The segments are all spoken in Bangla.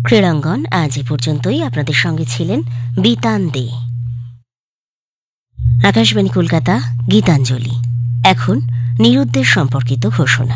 ক্রীড়াঙ্গন আজ এ পর্যন্তই। আপনাদের সঙ্গে ছিলেন বিতান দে। আকাশবাণী কলকাতা, গীতাঞ্জলি। এখন নিরুদ্দেশ সম্পর্কিত ঘোষণা।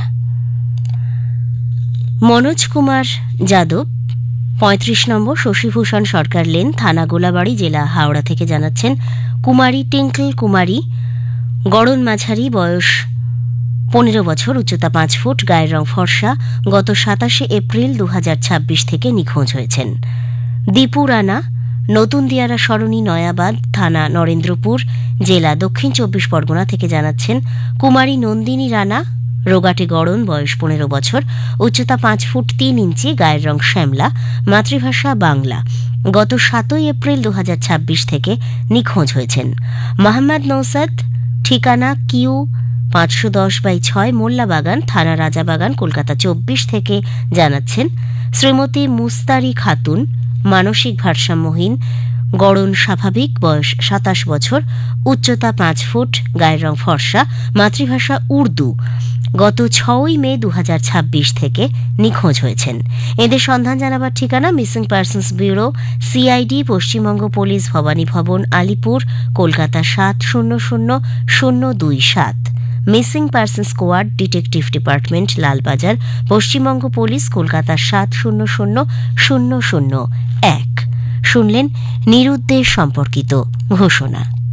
মনোজ কুমার যাদব, ৩৫ নম্বর শশীভূষণ সরকার লেন, থানা গোলাবাড়ি, জেলা হাওড়া থেকে জানাচ্ছেন, কুমারী টিঙ্কল কুমারী, গড়ন মাঝারি, বয়স ১৫ বছর, উচ্চতা ৫ ফুট, গায়ের রং ফর্সা, গত ২৭ এপ্রিল ২০২৬ থেকে নিখোঁজ হয়েছেন। দীপু রানা, নতুন দিয়ারা সরণি, নয়াবাদ, থানা নরেন্দ্রপুর, জেলা দক্ষিণ ২৪ পরগনা থেকে জানাচ্ছেন, কুমারী নন্দিনী রানা, রোগাটে গড়ন, বয়স ১৫ বছর, উচ্চতা ৫ ফুট ৩ ইঞ্চি, গায়ের রং শ্যামলা, মাতৃভাষা বাংলা, গত ৭ এপ্রিল ২০২৬ থেকে নিখোঁজ হয়েছেন। মোহাম্মদ নৌসাদ, ঠিকানা কিউ ৫১০/৬, মোল্লাবাগান, থানা রাজাবাগান, কলকাতা ২৪ থেকে জানাচ্ছেন, শ্রীমতী মুস্তারি খাতুন, মানসিক ভারসাম্যহীন, গড়ন স্বাভাবিক, বয়স ২৭ বছর, উচ্চতা ৫ ফুট, গায়ের রং ফর্সা, মাতৃভাষা উর্দু, গত ৬ মে ২০২৬ থেকে নিখোঁজ হয়েছেন। এদের সন্ধান জানাবার ঠিকানা missing persons bureau, CID, Paschimbanga police, Bhabani ভবন, Alipur, Kolkata ৭০০০২৭। Missing person squad, detective department, Lalbazar, Paschimbanga police, Kolkata ৭০০০০১। শুনলেন নিরুদ্দেশ সম্পর্কিত ঘোষণা।